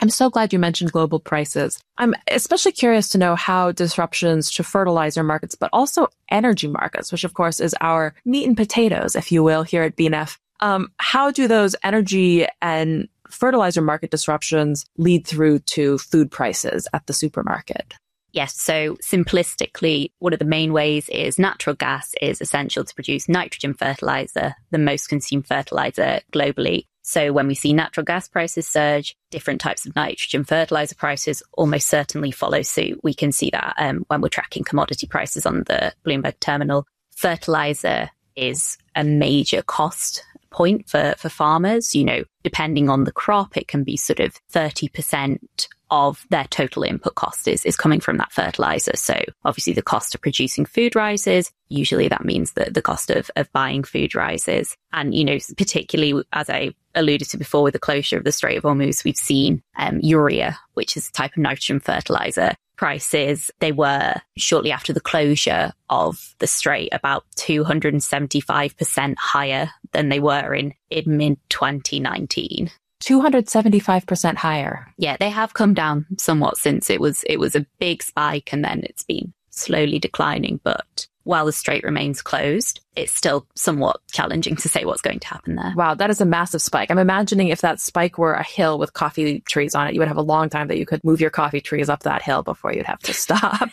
I'm so glad you mentioned global prices. I'm especially curious to know how disruptions to fertilizer markets, but also energy markets, which of course is our meat and potatoes, if you will, here at BNF. How do those energy and fertilizer market disruptions lead through to food prices at the supermarket? Yes, so simplistically, one of the main ways is natural gas is essential to produce nitrogen fertilizer, the most consumed fertilizer globally. So when we see natural gas prices surge, different types of nitrogen fertilizer prices almost certainly follow suit. We can see that when we're tracking commodity prices on the Bloomberg terminal. Fertilizer is a major cost point for farmers. You know, depending on the crop, it can be sort of 30% of their total input cost is coming from that fertilizer. So obviously the cost of producing food rises. Usually that means that the cost of buying food rises. And, you know, particularly as I alluded to before with the closure of the Strait of Hormuz, we've seen urea, which is a type of nitrogen fertilizer, prices. They were shortly after the closure of the Strait about 275% higher than they were in mid 2019. 275% higher. Yeah, they have come down somewhat since it was a big spike and then it's been slowly declining. But while the strait remains closed, it's still somewhat challenging to say what's going to happen there. Wow, that is a massive spike. I'm imagining if that spike were a hill with coffee trees on it, you would have a long time that you could move your coffee trees up that hill before you'd have to stop.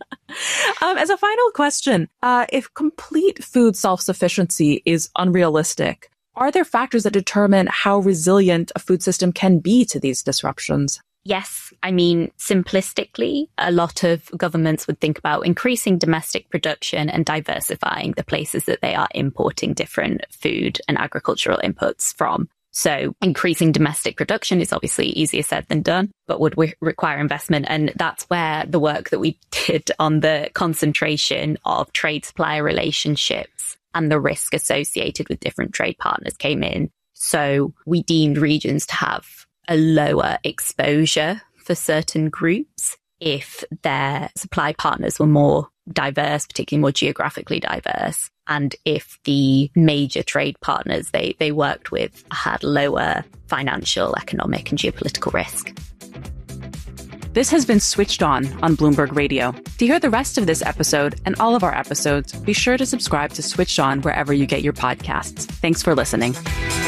As a final question, if complete food self-sufficiency is unrealistic, are there factors that determine how resilient a food system can be to these disruptions? Yes. I mean, simplistically, a lot of governments would think about increasing domestic production and diversifying the places that they are importing different food and agricultural inputs from. So increasing domestic production is obviously easier said than done, but would require investment. And that's where the work that we did on the concentration of trade supplier relationships and the risk associated with different trade partners came in. So we deemed regions to have a lower exposure for certain groups if their supply partners were more diverse, particularly more geographically diverse. And if the major trade partners they worked with had lower financial, economic and geopolitical risk. This has been Switched On Bloomberg Radio. To hear the rest of this episode and all of our episodes, be sure to subscribe to Switched On wherever you get your podcasts. Thanks for listening.